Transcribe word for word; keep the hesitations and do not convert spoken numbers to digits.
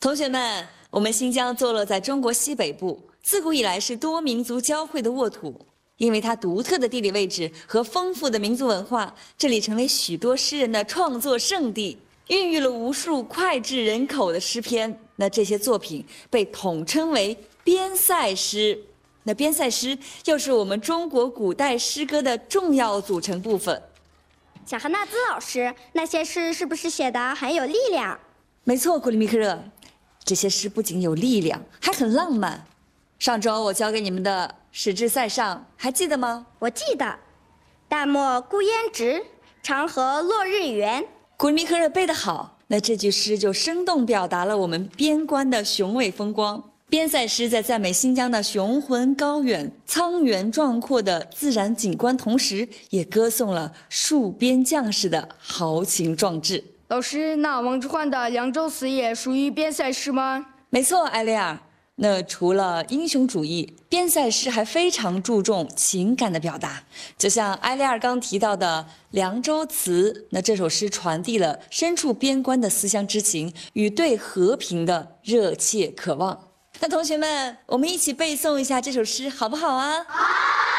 同学们，我们新疆坐落在中国西北部，自古以来是多民族交汇的沃土。因为它独特的地理位置和丰富的民族文化，这里成为许多诗人的创作圣地，孕育了无数脍炙人口的诗篇。那这些作品被统称为边塞诗。那边塞诗又是我们中国古代诗歌的重要组成部分。 小哈纳兹老师，那些诗是不是写得很有力量？ 没错，库里米克热，这些诗不仅有力量，还很浪漫。上周我教给你们的《使至塞上》，还记得吗？ 我记得。淡漠孤烟直，长河落日圆。 库里米克热背得好，那这句诗就生动表达了我们边关的雄伟风光。边塞诗在赞美新疆的雄浑高远、苍原壮阔的自然景观，同时也歌颂了戍边将士的豪情壮志。 老师，那王之涣的《凉州词》也属于边塞诗吗？ 没错，艾丽尔。那除了英雄主义，边塞诗还非常注重情感的表达。就像埃利尔刚提到的《凉州词》，那这首诗传递了身处边关的思乡之情与对和平的热切渴望。那同学们，我们一起背诵一下这首诗，好不好啊？好。